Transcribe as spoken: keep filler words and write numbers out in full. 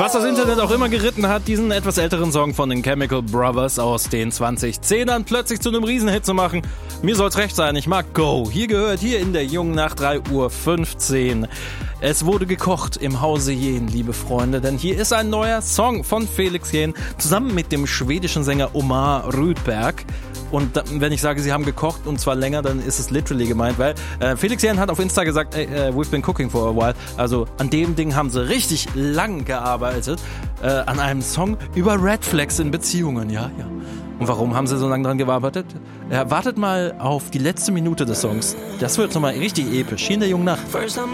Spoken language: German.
Was das Internet auch immer geritten hat, diesen etwas älteren Song von den Chemical Brothers aus den zwanzig-zehnern plötzlich zu einem Riesenhit zu machen. Mir soll's recht sein, ich mag Go. Hier gehört hier in der jungen Nacht drei Uhr fünfzehn. Es wurde gekocht im Hause Jen, liebe Freunde, denn hier ist ein neuer Song von Felix Jen zusammen mit dem schwedischen Sänger Omar Rydberg. Und da, wenn ich sage, sie haben gekocht und zwar länger, dann ist es literally gemeint, weil äh, Felix Jen hat auf Insta gesagt, hey, uh, we've been cooking for a while. Also an dem Ding haben sie richtig lang gearbeitet, äh, an einem Song über Red Flags in Beziehungen, ja, ja. Und warum haben sie so lange dran gearbeitet? Ja, wartet mal auf die letzte Minute des Songs. Das wird nochmal richtig episch. Hier in der jungen Nacht.